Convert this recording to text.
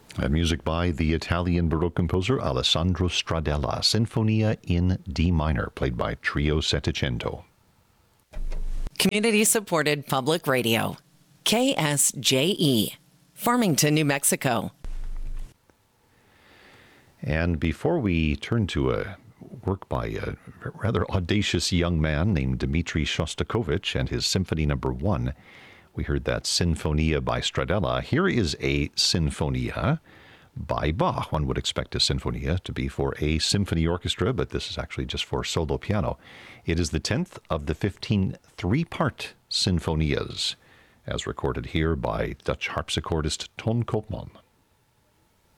And music by the Italian Baroque composer Alessandro Stradella, Sinfonia in D minor, played by Trio Settecento. Community-supported public radio. KSJE, Farmington, New Mexico. And before we turn to a work by a rather audacious young man named Dmitri Shostakovich and his Symphony No. 1, we heard that Sinfonia by Stradella. Here is a Sinfonia by Bach. One would expect a Sinfonia to be for a symphony orchestra, but this is actually just for solo piano. It is the 10th of the 15 three-part Sinfonias, as recorded here by Dutch harpsichordist Ton Koopman.